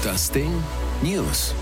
Das Ding News.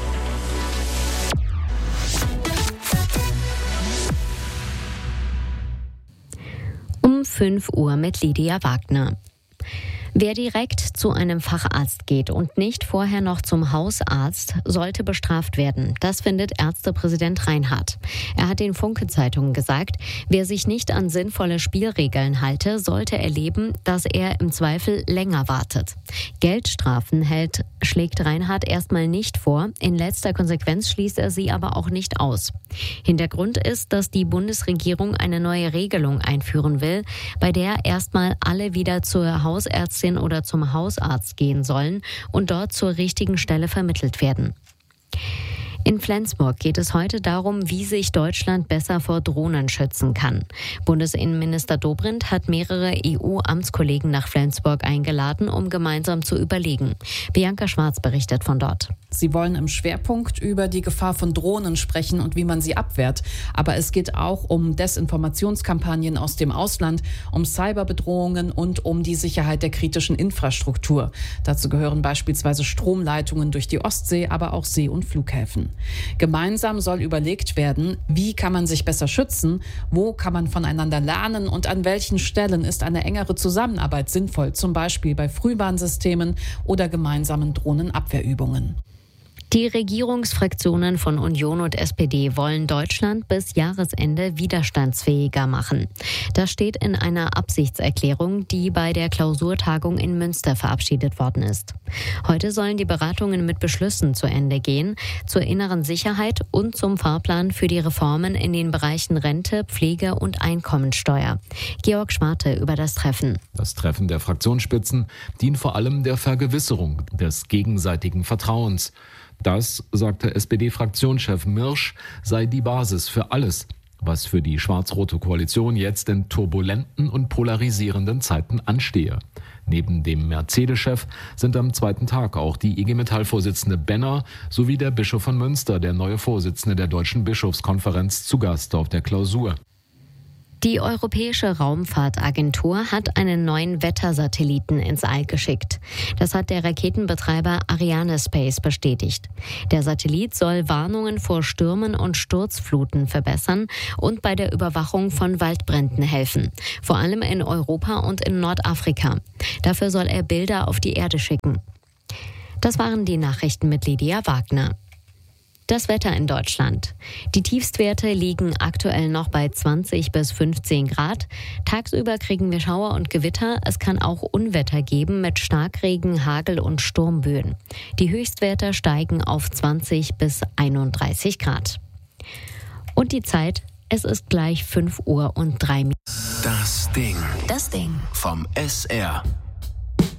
Um 5 Uhr mit Lydia Wagner. Wer direkt zu einem Facharzt geht und nicht vorher noch zum Hausarzt, sollte bestraft werden. Das findet Ärztepräsident Reinhardt. Er hat den Funke-Zeitungen gesagt, wer sich nicht an sinnvolle Spielregeln halte, sollte erleben, dass er im Zweifel länger wartet. Geldstrafen schlägt Reinhardt erstmal nicht vor. In letzter Konsequenz schließt er sie aber auch nicht aus. Hintergrund ist, dass die Bundesregierung eine neue Regelung einführen will, bei der erstmal alle wieder zur Hausärztin oder zum Hausarzt gehen sollen und dort zur richtigen Stelle vermittelt werden. In Flensburg geht es heute darum, wie sich Deutschland besser vor Drohnen schützen kann. Bundesinnenminister Dobrindt hat mehrere EU-Amtskollegen nach Flensburg eingeladen, um gemeinsam zu überlegen. Bianca Schwarz berichtet von dort. Sie wollen im Schwerpunkt über die Gefahr von Drohnen sprechen und wie man sie abwehrt. Aber es geht auch um Desinformationskampagnen aus dem Ausland, um Cyberbedrohungen und um die Sicherheit der kritischen Infrastruktur. Dazu gehören beispielsweise Stromleitungen durch die Ostsee, aber auch See- und Flughäfen. Gemeinsam soll überlegt werden, wie kann man sich besser schützen, wo kann man voneinander lernen und an welchen Stellen ist eine engere Zusammenarbeit sinnvoll, zum Beispiel bei Frühwarnsystemen oder gemeinsamen Drohnenabwehrübungen. Die Regierungsfraktionen von Union und SPD wollen Deutschland bis Jahresende widerstandsfähiger machen. Das steht in einer Absichtserklärung, die bei der Klausurtagung in Münster verabschiedet worden ist. Heute sollen die Beratungen mit Beschlüssen zu Ende gehen, zur inneren Sicherheit und zum Fahrplan für die Reformen in den Bereichen Rente, Pflege und Einkommensteuer. Georg Schwarte über das Treffen. Das Treffen der Fraktionsspitzen dient vor allem der Vergewisserung des gegenseitigen Vertrauens. Das, sagte SPD-Fraktionschef Mirsch, sei die Basis für alles, was für die schwarz-rote Koalition jetzt in turbulenten und polarisierenden Zeiten anstehe. Neben dem Mercedes-Chef sind am zweiten Tag auch die IG Metall-Vorsitzende Benner sowie der Bischof von Münster, der neue Vorsitzende der Deutschen Bischofskonferenz, zu Gast auf der Klausur. Die Europäische Raumfahrtagentur hat einen neuen Wettersatelliten ins All geschickt. Das hat der Raketenbetreiber Arianespace bestätigt. Der Satellit soll Warnungen vor Stürmen und Sturzfluten verbessern und bei der Überwachung von Waldbränden helfen. Vor allem in Europa und in Nordafrika. Dafür soll er Bilder auf die Erde schicken. Das waren die Nachrichten mit Lydia Wagner. Das Wetter in Deutschland. Die Tiefstwerte liegen aktuell noch bei 20 bis 15 Grad. Tagsüber kriegen wir Schauer und Gewitter. Es kann auch Unwetter geben mit Starkregen, Hagel und Sturmböen. Die Höchstwerte steigen auf 20 bis 31 Grad. Und die Zeit, es ist gleich 5 Uhr und 3 Minuten. Das Ding. Das Ding. Vom SR.